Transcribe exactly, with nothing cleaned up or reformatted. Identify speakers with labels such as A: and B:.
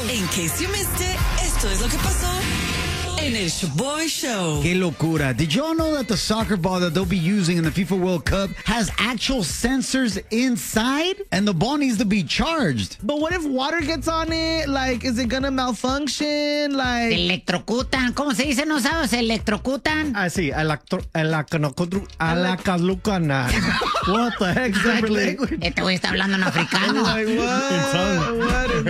A: In case you missed it, esto es lo que pasó en el Shaboy Show.
B: Qué locura. Did y'all know that the soccer ball that they'll be using in the FIFA World Cup has actual sensors inside? And the ball needs to be charged.
C: But what if water gets on it? Like, is it gonna malfunction? Like...
D: Se electrocutan. ¿Cómo se dice? ¿No sabes? Se electrocutan.
C: Ah, sí. Electro... Electrocutan. What the heck?
D: Este güey está hablando en africano.
C: Like, what? What?